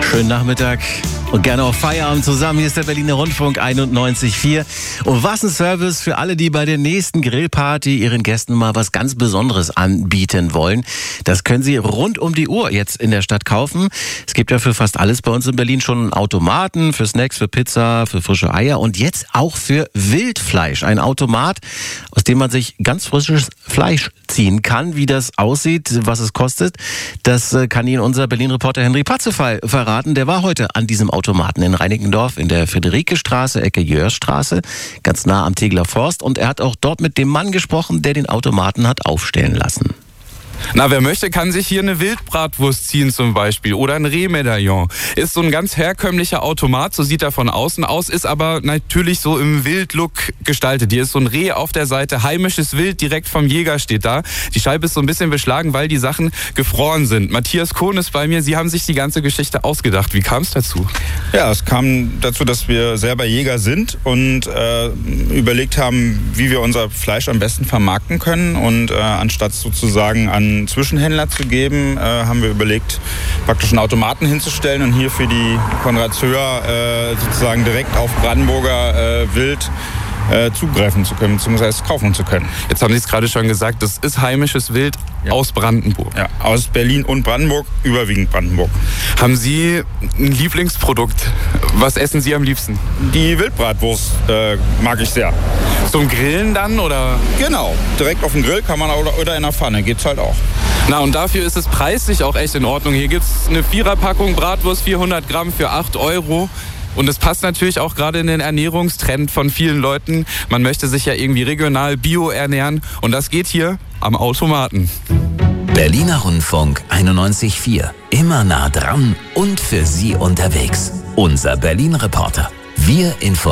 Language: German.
Schönen Nachmittag und gerne auch Feierabend zusammen. Hier ist der Berliner Rundfunk 91.4. Und was ein Service für alle, die bei der nächsten Grillparty ihren Gästen mal was ganz Besonderes anbieten wollen. Das können sie rund um die Uhr jetzt in der Stadt kaufen. Es gibt ja für fast alles bei uns in Berlin schon einen Automaten, für Snacks, für Pizza, für frische Eier und jetzt auch für Wildfleisch. Ein Automat, aus dem man sich ganz frisches Fleisch ziehen kann. Wie das aussieht, was es kostet, das kann Ihnen unser Berlin-Reporter Henry Patzefall verraten. Der war heute an diesem Automaten in Reinickendorf in der Friederikestraße, Ecke Jörsstraße, ganz nah am Tegeler Forst. Und er hat auch dort mit dem Mann gesprochen, der den Automaten hat aufstellen lassen. Na, wer möchte, kann sich hier eine Wildbratwurst ziehen zum Beispiel oder ein Rehmedaillon. Ist so ein ganz herkömmlicher Automat, so sieht er von außen aus, ist aber natürlich so im Wildlook gestaltet. Hier ist so ein Reh auf der Seite, heimisches Wild, direkt vom Jäger steht da. Die Scheibe ist so ein bisschen beschlagen, weil die Sachen gefroren sind. Matthias Kohn ist bei mir, Sie haben sich die ganze Geschichte ausgedacht. Wie kam es dazu? Ja, es kam dazu, dass wir selber Jäger sind und überlegt haben, wie wir unser Fleisch am besten vermarkten können. Und anstatt sozusagen an Zwischenhändler zu geben, haben wir überlegt, praktisch einen Automaten hinzustellen und hier für die Konrad-Zöhr sozusagen direkt auf Brandenburger Wild zugreifen zu können, beziehungsweise kaufen zu können. Jetzt haben Sie es gerade schon gesagt, das ist heimisches Wild aus Brandenburg. Ja, aus Berlin und Brandenburg, überwiegend Brandenburg. Haben Sie ein Lieblingsprodukt? Was essen Sie am liebsten? Die Wildbratwurst mag ich sehr. Zum Grillen dann, oder? Genau, direkt auf dem Grill kann man oder in der Pfanne, geht's halt auch. Na, und dafür ist es preislich auch echt in Ordnung. Hier gibt's eine 4er-Packung Bratwurst, 400 Gramm für 8 €. Und es passt natürlich auch gerade in den Ernährungstrend von vielen Leuten. Man möchte sich ja irgendwie regional, bio ernähren. Und das geht hier am Automaten. Berliner Rundfunk 91.4. Immer nah dran und für Sie unterwegs. Unser Berlin-Reporter. Wir informieren.